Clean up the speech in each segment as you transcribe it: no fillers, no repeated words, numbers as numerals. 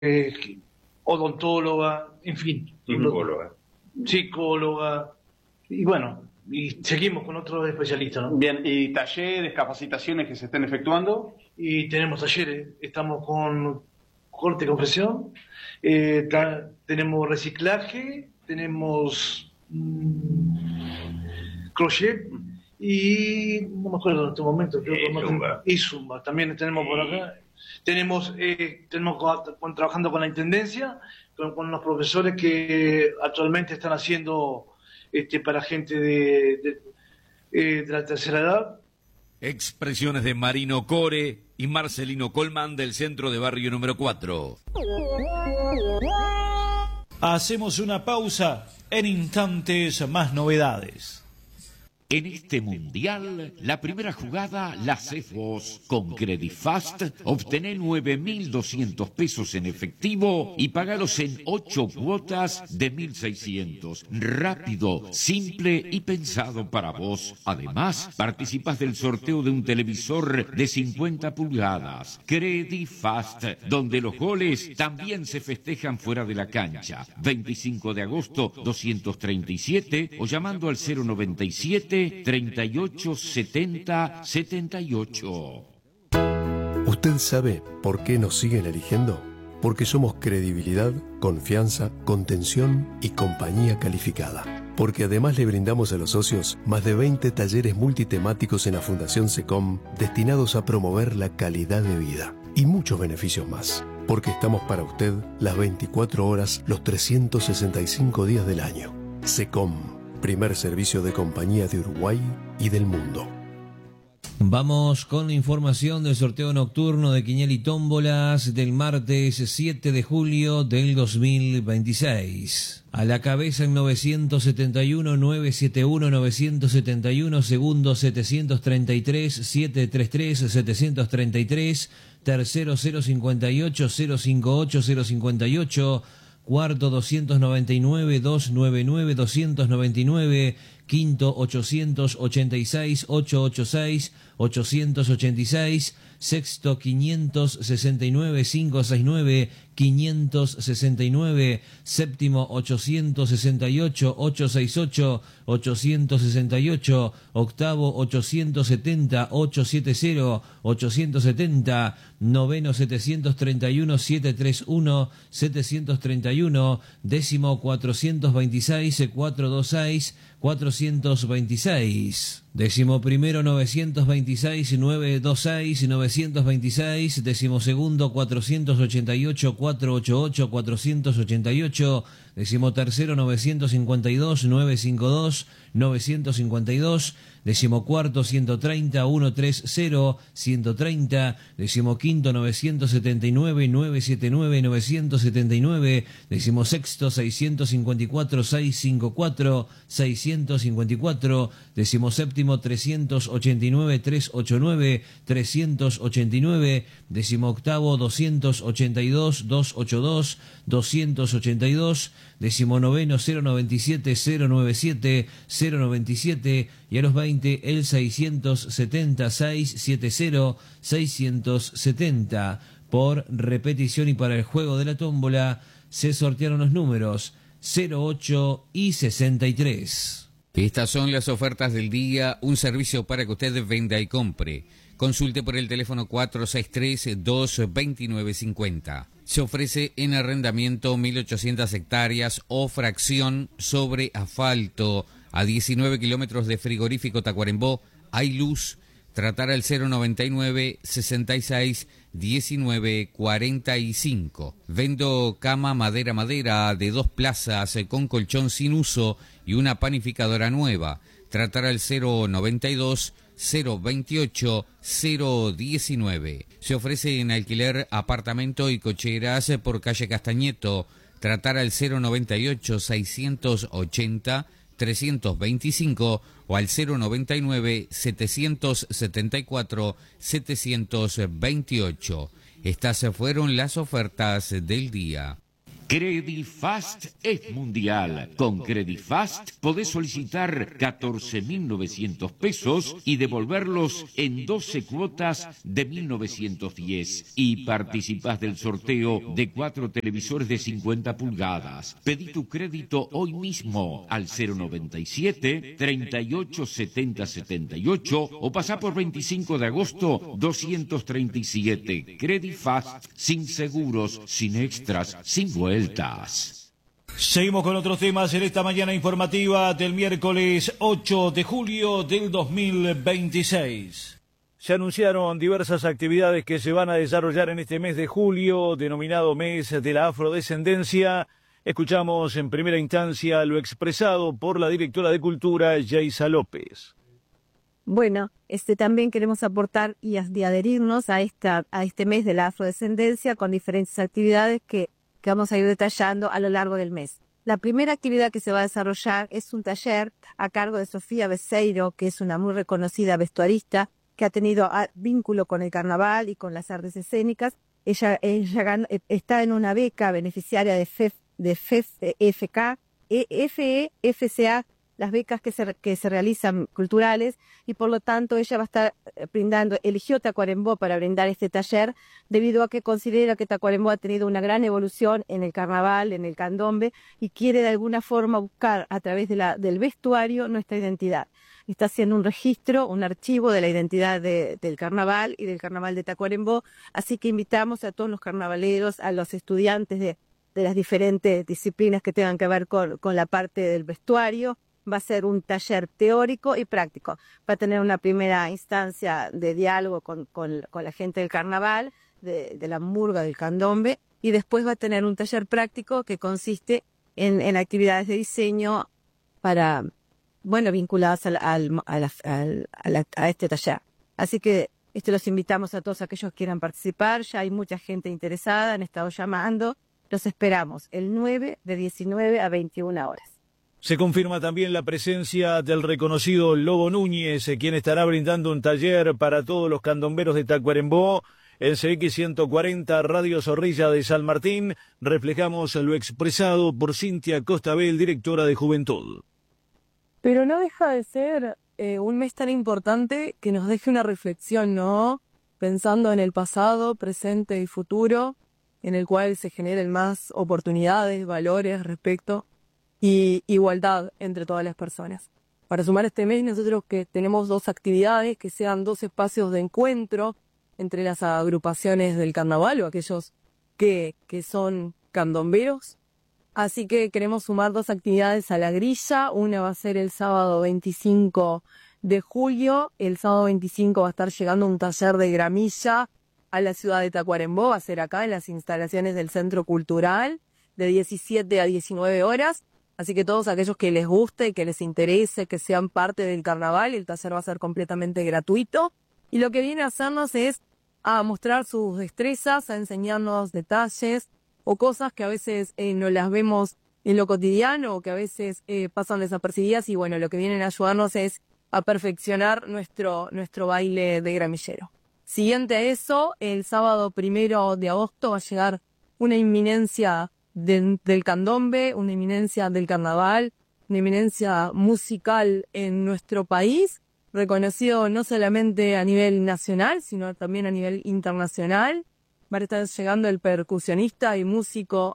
odontóloga, en fin. Psicóloga. Y bueno, y seguimos con otros especialistas, ¿no? Bien, ¿y talleres, capacitaciones que se estén efectuando? Y tenemos talleres, estamos con corte y confección, tenemos reciclaje, tenemos crochet y no me acuerdo en este momento, y zumba, también tenemos por acá. Tenemos trabajando con la intendencia, con los profesores que actualmente están haciendo para gente de la tercera edad. Expresiones de Marino Core y Marcelino Colman del centro de barrio número 4. Hacemos una pausa, en instantes más novedades. En este mundial, la primera jugada la haces vos. Con Credifast, obtené 9.200 pesos en efectivo y pagalos en 8 cuotas de 1.600. Rápido, simple y pensado para vos. Además, participas del sorteo de un televisor de 50 pulgadas. Credifast, donde los goles también se festejan fuera de la cancha. 25 de agosto, 237 o llamando al 097 38 70 78. ¿Usted sabe por qué nos siguen eligiendo? Porque somos credibilidad, confianza, contención y compañía calificada. Porque además le brindamos a los socios más de 20 talleres multitemáticos en la Fundación SECOM destinados a promover la calidad de vida. Y muchos beneficios más. Porque estamos para usted las 24 horas, los 365 días del año. SECOM. Primer servicio de compañía de Uruguay y del mundo. Vamos con la información del sorteo nocturno de Quiniela y Tómbolas del martes 7 de julio del 2026. A la cabeza en 971, 971, 971, segundo 733, 733, 733, tercero 058, 058, 058, cuarto 299, 299, 299, quinto 886, 886, 886, sexto 569, 569, 569, séptimo 868, 868, 868, octavo 870, 870, 870, noveno 731, 731, 731, décimo 426, 426, 426. Décimo primero 926, 926, 926, décimo segundo 488, 488, 488, décimo tercero 952, 952, 952, décimo cuarto 130, 130, 130, décimo quinto 979, 979, 979, décimo sexto 654, 654, 654, décimo séptimo 389, 389, 389, décimo octavo 282, 282, 282, décimo noveno 097, 097, 097 y a los 20 el 670, 670, 670. Por repetición y para el juego de la tómbola se sortearon los números 08 y 63. Estas son las ofertas del día, un servicio para que usted venda y compre. Consulte por el teléfono 463-229-50. Se ofrece en arrendamiento 1.800 hectáreas o fracción sobre asfalto a 19 kilómetros de frigorífico Tacuarembó. Hay luz. Tratar al 099 66 19 45. Vendo cama madera de 2 plazas con colchón sin uso y una panificadora nueva. Tratar al 092 028 019. Se ofrece en alquiler apartamento y cocheras por calle Castañeto. Tratar al 098 680 325 o al 099 774 728. Estas fueron las ofertas del día. Credifast es mundial. Con Credifast podés solicitar 14.900 pesos y devolverlos en 12 cuotas de 1.910. Y participás del sorteo de 4 televisores de 50 pulgadas. Pedí tu crédito hoy mismo al 097 38 70 78 o pasá por 25 de agosto 237. Credifast, sin seguros, sin extras, sin vueltas. Seguimos con otros temas en esta mañana informativa del miércoles 8 de julio del 2026. Se anunciaron diversas actividades que se van a desarrollar en este mes de julio, denominado mes de la afrodescendencia. Escuchamos en primera instancia lo expresado por la directora de Cultura, Yeisa López. Bueno, también queremos aportar y adherirnos a este mes de la afrodescendencia con diferentes actividades que vamos a ir detallando a lo largo del mes. La primera actividad que se va a desarrollar es un taller a cargo de Sofía Beseiro, que es una muy reconocida vestuarista que ha tenido vínculo con el carnaval y con las artes escénicas. Ella está en una beca beneficiaria de FEFCA, las becas que se realizan culturales, y por lo tanto ella va a estar eligió Tacuarembó para brindar este taller debido a que considera que Tacuarembó ha tenido una gran evolución en el carnaval, en el candombe, y quiere de alguna forma buscar a través del vestuario nuestra identidad. Está haciendo un registro, un archivo de la identidad del carnaval y del carnaval de Tacuarembó, así que invitamos a todos los carnavaleros, a los estudiantes de las diferentes disciplinas que tengan que ver con la parte del vestuario. Va a ser un taller teórico y práctico. Va a tener una primera instancia de diálogo con la gente del carnaval, de la murga, del candombe, y después va a tener un taller práctico que consiste en actividades de diseño vinculadas a este taller. Así que los invitamos a todos aquellos que quieran participar. Ya hay mucha gente interesada, han estado llamando. Los esperamos el 9 de 19 a 21 horas. Se confirma también la presencia del reconocido Lobo Núñez, quien estará brindando un taller para todos los candomberos de Tacuarembó en CX 140 Radio Zorrilla de San Martín. Reflejamos lo expresado por Cintia Costabel, directora de Juventud. Pero no deja de ser un mes tan importante que nos deje una reflexión, ¿no? Pensando en el pasado, presente y futuro, en el cual se generen más oportunidades, valores, respeto y igualdad entre todas las personas. Para sumar este mes, nosotros que tenemos 2 actividades, que sean 2 espacios de encuentro entre las agrupaciones del carnaval o aquellos que son candomberos. Así que queremos sumar 2 actividades a la grilla. Una va a ser el sábado 25 de julio. El sábado 25 va a estar llegando un taller de gramilla a la ciudad de Tacuarembó. Va a ser acá en las instalaciones del Centro Cultural de 17 a 19 horas. Así que todos aquellos que les guste, que les interese, que sean parte del carnaval, el taller va a ser completamente gratuito. Y lo que viene a hacernos es a mostrar sus destrezas, a enseñarnos detalles o cosas que a veces no las vemos en lo cotidiano o que a veces pasan desapercibidas. Y bueno, lo que vienen a ayudarnos es a perfeccionar nuestro baile de gramillero. Siguiente a eso, el sábado 1 de agosto va a llegar una inminencia del candombe, una eminencia del carnaval, una eminencia musical en nuestro país, reconocido no solamente a nivel nacional, sino también a nivel internacional. Va a estar llegando el percusionista y músico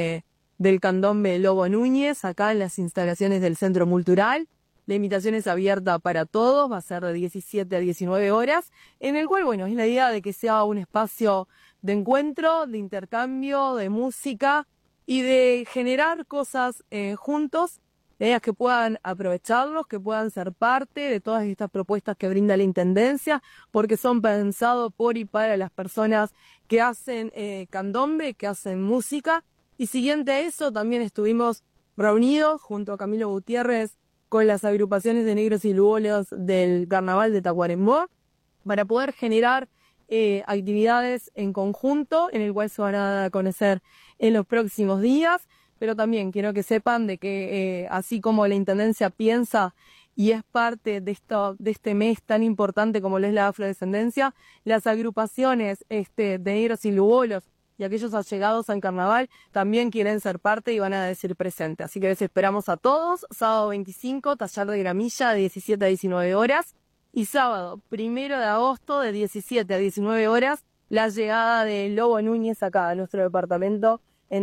del candombe Lobo Núñez, acá en las instalaciones del Centro Cultural. La invitación es abierta para todos, va a ser de 17 a 19 horas, en el cual, bueno, es la idea de que sea un espacio de encuentro, de intercambio, de música, y de generar cosas juntos, que puedan aprovecharlos, que puedan ser parte de todas estas propuestas que brinda la Intendencia, porque son pensados por y para las personas que hacen candombe, que hacen música. Y siguiente a eso, también estuvimos reunidos junto a Camilo Gutiérrez con las agrupaciones de negros y lugolos del Carnaval de Tacuarembó para poder generar actividades en conjunto, en el cual se van a dar a conocer en los próximos días. Pero también quiero que sepan de que así como la Intendencia piensa y es parte de este mes tan importante como lo es la afrodescendencia, las agrupaciones de negros y lugolos y aquellos allegados al carnaval también quieren ser parte y van a decir presente. Así que les esperamos a todos. Sábado 25, taller de gramilla de 17 a 19 horas. Y sábado 1 de agosto de 17 a 19 horas, la llegada de Lobo Núñez acá a nuestro departamento